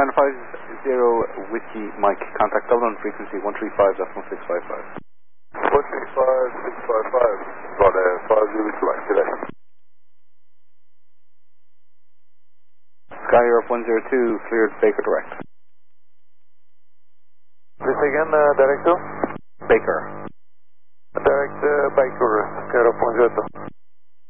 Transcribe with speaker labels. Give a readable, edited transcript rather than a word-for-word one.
Speaker 1: 950 Whiskey Mike, contact Dublin, frequency 135.1655.
Speaker 2: 135.655, got a 50 Whiskey Mike today.
Speaker 1: Sky Europe 102, cleared Baker direct.
Speaker 2: This again, direct to?
Speaker 1: Baker.
Speaker 2: Direct Baker, Sky Europe 102.